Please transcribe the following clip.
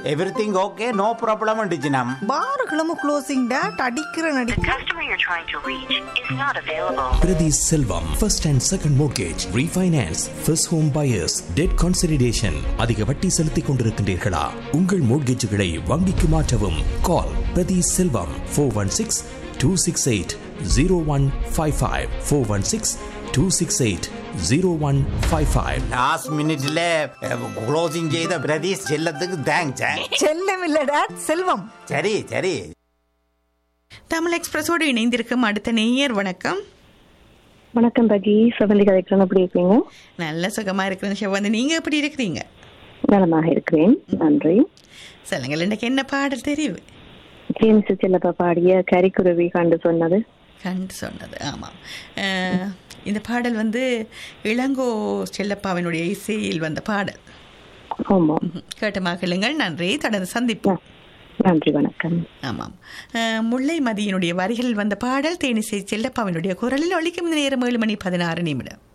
Everything okay, no problem டிஜினம். பார்களும் closing date அடிக்கிற நடி. The customer you're trying to reach is not available. Priti Selvam, first and second mortgage, refinance, first home buyers, debt consolidation. அதிக வட்டி செலுத்திக் கொண்டிருக்கின்றீர்களா? உங்கள் மோட்கேஜுகளை வங்கிக்கு மாற்றவும். கால் பிரதி செல்வம் 416-268-0155 416-268-0155. லாஸ்ட் மினிட்ல க்ளோசிங் செய்த பிரதீஷ் செல்லத்துக்கு தேங்க்ஸ். செல்லம் இல்ல டேட் செல்வம். சரி சரி. தமிழ் எக்ஸ்பிரஸோடு இணைந்திருக்கும் அடுத்த நேயர். வணக்கம். வணக்கம் பகி, செவந்தி கதைக்கிறேன். எப்படி இருக்கீங்க? நல்ல சுகமா இருக்கிறேன் செவ்வந்தி, நீங்க எப்படி இருக்கிறீங்க? நலமாக இருக்கிறேன், நன்றி. சொல்லுங்கள், எனக்கு என்ன பாடல் தெரியும்? ஜேம்ஸ் செல்லப்பா பாடிய கரிக்குருவி கண்டு சொன்னது. ஆமாம். இந்த பாடல் வந்து இளங்கோ செல்லப்பாவினுடைய இசையில் வந்த பாடல். ஆமாம். கேட்ட மகிழுங்கள். நன்றி, தொடர்ந்து சந்திப்போம். நன்றி, வணக்கம். ஆமாம். முல்லை மதியினுடைய வரிகளில் வந்த பாடல் தேனிசை செல்லப்பாவினுடைய குரலில் ஒலிக்கும் நேரம் 7:16.